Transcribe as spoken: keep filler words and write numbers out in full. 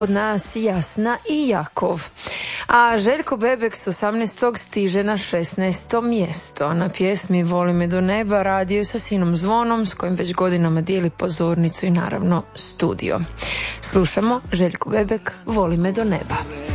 od nas Jasna i Jakov. A Željko Bebek s osamnaestog stiže na šesnaesto mjesto. Na pjesmi Voli me do neba radio je sa sinom Zvonom s kojim već godinama dijeli pozornicu i naravno studio. Slušamo Željko Bebek, Voli me do neba.